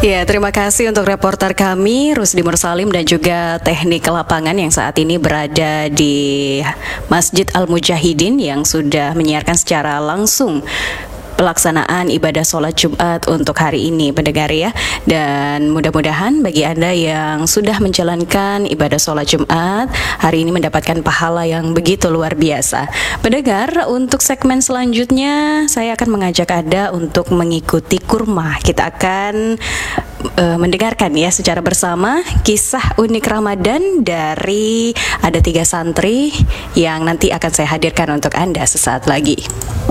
Ya, terima kasih untuk reporter kami Rusdi Mursalim dan juga teknik lapangan yang saat ini berada di Masjid Al-Mujahidin yang sudah menyiarkan secara langsung pelaksanaan ibadah sholat Jumat untuk hari ini, pendengar ya. Dan mudah-mudahan bagi Anda yang sudah menjalankan ibadah sholat Jumat hari ini mendapatkan pahala yang begitu luar biasa. Pendengar, untuk segmen selanjutnya saya akan mengajak Anda untuk mengikuti kurma. Kita akan mendengarkan ya secara bersama kisah unik Ramadan dari ada 3 santri yang nanti akan saya hadirkan untuk Anda sesaat lagi.